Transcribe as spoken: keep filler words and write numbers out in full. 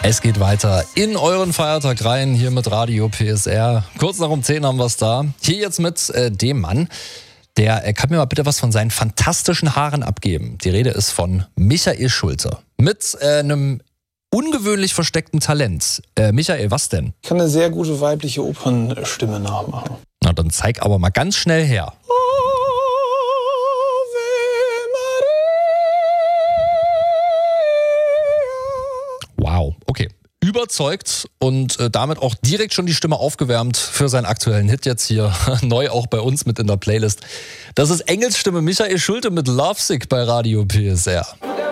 Es geht weiter in euren Feiertag rein, hier mit Radio P S R. Kurz nach um zehn haben wir es da. Hier jetzt mit äh, dem Mann, der äh, kann mir mal bitte was von seinen fantastischen Haaren abgeben. Die Rede ist von Michael Schulte. Mit äh, einem ungewöhnlich versteckten Talent. Äh, Michael, was denn? Ich kann eine sehr gute weibliche Opernstimme nachmachen. Na, dann zeig aber mal ganz schnell her. Wow, okay. Überzeugt und äh, damit auch direkt schon die Stimme aufgewärmt für seinen aktuellen Hit jetzt hier. Neu auch bei uns mit in der Playlist. Das ist Engelsstimme Michael Schulte mit Lovesick bei Radio P S R.